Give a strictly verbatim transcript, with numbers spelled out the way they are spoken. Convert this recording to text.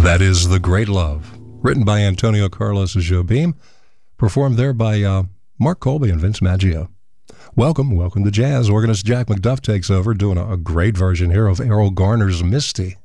That is The Great Love, written by Antonio Carlos Jobim, performed there by uh, Mark Colby and Vince Maggio. Welcome, welcome to jazz. Organist Jack McDuff takes over, doing a, a great version here of Errol Garner's Misty.